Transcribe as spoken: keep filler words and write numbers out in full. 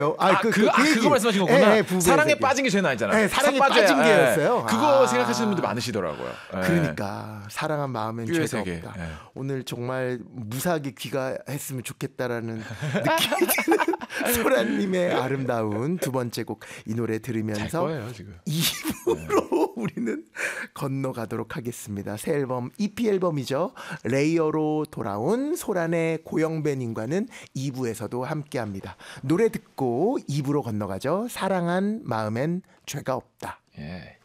아, 그, 그, 그, 아, 그 그거 말씀하신 거구나. 예, 예, 사랑에 빠진 게 죄는 아니잖아요. 네, 사랑에 빠져야, 빠진 게였어요. 예. 그거 아. 생각하시는 분들 많으시더라고요. 예. 그러니까 사랑한 마음엔 죄가 세계. 없다. 예. 오늘 정말 무사하게 귀가했으면 좋겠다라는 느낌이 드는 소라님의 아름다운 두 번째 곡 이 노래 들으면서 잘 거예요, 지금. 이 부로 네. 우리는 건너가도록 하겠습니다. 새 앨범 이피 앨범이죠. 레이어로 돌아온 소란의 고영배님과는 이 부에서도 함께합니다. 노래 듣고 이 부로 건너가죠. 사랑한 마음엔 죄가 없다. 예.